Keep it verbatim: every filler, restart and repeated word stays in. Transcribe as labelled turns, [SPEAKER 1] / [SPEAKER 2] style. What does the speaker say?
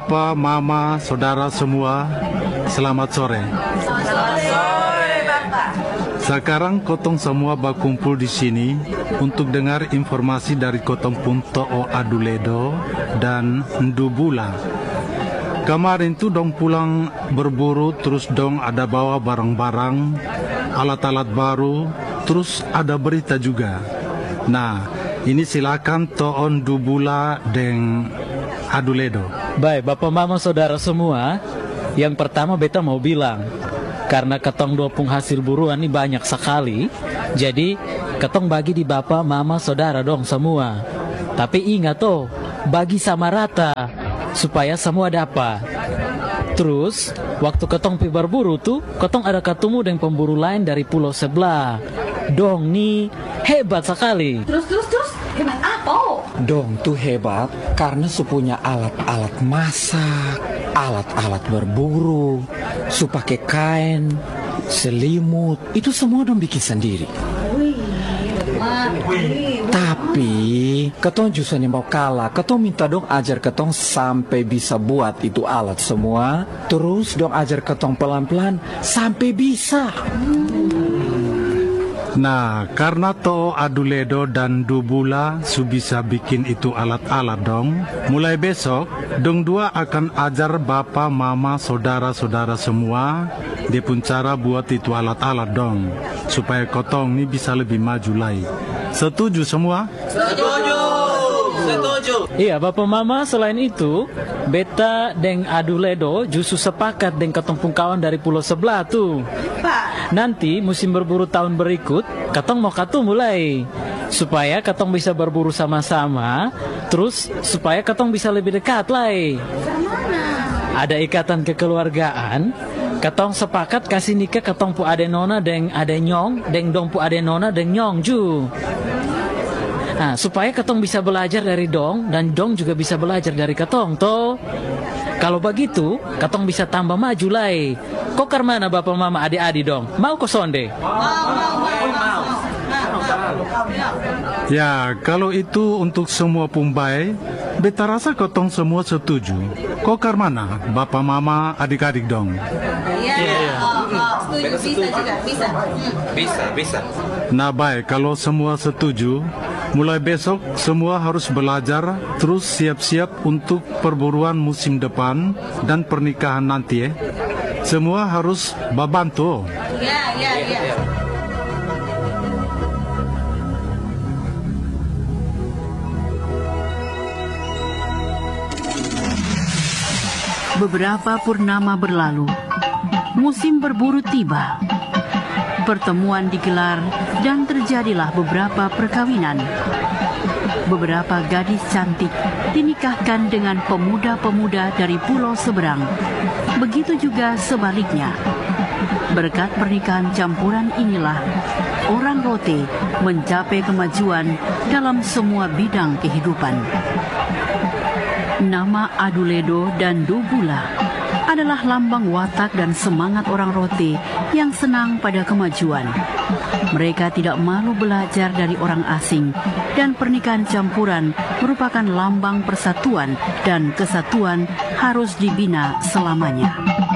[SPEAKER 1] Bapak, Mama, Saudara semua, selamat sore.
[SPEAKER 2] Selamat sore, Bapak.
[SPEAKER 1] Sekarang kotong semua berkumpul di sini untuk dengar informasi dari kotong pun To'o Aduledo dan Ndubula. Kemarin tuh dong pulang berburu, terus dong ada bawa barang-barang, alat-alat baru, terus ada berita juga. Nah, ini silakan To'o Ndubula dan Aduledo.
[SPEAKER 3] Baik, Bapak Mama Saudara semua, yang pertama beta mau bilang, karena ketong dua pung hasil buruan ini banyak sekali, jadi ketong bagi di Bapak Mama Saudara dong semua. Tapi ingat tuh, bagi sama rata, supaya semua dapat. Terus, waktu ketong pi berburu tuh, ketong ada ketemu dengan pemburu lain dari pulau sebelah. Dong nih, hebat sekali.
[SPEAKER 2] Terus, terus, terus, hebat apa?
[SPEAKER 4] Dong tuh hebat karena supunya alat-alat masak, alat-alat berburu, su pakai kain, selimut, itu semua dong bikin sendiri. Tapi ketong justru mau kalah, ketong minta dong ajar ketong sampai bisa buat itu alat semua, terus dong ajar ketong pelan-pelan sampai bisa.
[SPEAKER 1] Nah, karena To'o Aduledo dan Ndubula su bisa bikin itu alat-alat dong, mulai besok, dong dua akan ajar Bapak, Mama, Saudara-saudara semua dia pun cara buat itu alat-alat dong, supaya kotong ini bisa lebih maju lagi. Setuju semua?
[SPEAKER 5] Setuju. Setuju.
[SPEAKER 3] Iya, Bapak Mama, selain itu, beta dan Aduledo justru sepakat dengan ketong pung kawan dari pulau sebelah tuh. Nanti musim berburu tahun berikut, ketong mau katu mulai supaya ketong bisa berburu sama-sama, terus supaya ketong bisa lebih dekat lah. Ada ikatan kekeluargaan, ketong sepakat kasih nikah ketong pu ade nona deng ade nyong, deng dong pu ade nona deng nyong ju. Nah, supaya ketong bisa belajar dari dong dan dong juga bisa belajar dari ketong toh. Kalau begitu, ketong bisa tambah maju lai. Kok karmana Bapak Mama adik-adik dong? Mau ke sonde?
[SPEAKER 1] Ya, kalau itu untuk semua pumbai, beta rasa kotong semua setuju. Kok karmana Bapak Mama adik-adik dong?
[SPEAKER 2] Iya, oh, oh, setuju, bisa juga, bisa. Hmm.
[SPEAKER 5] Bisa, bisa.
[SPEAKER 1] Nah baik, kalau semua setuju, mulai besok semua harus belajar, terus siap-siap untuk perburuan musim depan dan pernikahan nanti ya. Semua harus babantu.
[SPEAKER 2] Iya, iya, iya.
[SPEAKER 6] Beberapa purnama berlalu, musim berburu tiba. Pertemuan digelar dan terjadilah beberapa perkawinan. Beberapa gadis cantik dinikahkan dengan pemuda-pemuda dari pulau seberang. Begitu juga sebaliknya. Berkat pernikahan campuran inilah orang Rote mencapai kemajuan dalam semua bidang kehidupan. Nama Aduledo dan Ndubula adalah lambang watak dan semangat orang Rote yang senang pada kemajuan. Mereka tidak malu belajar dari orang asing, dan pernikahan campuran merupakan lambang persatuan dan kesatuan harus dibina selamanya.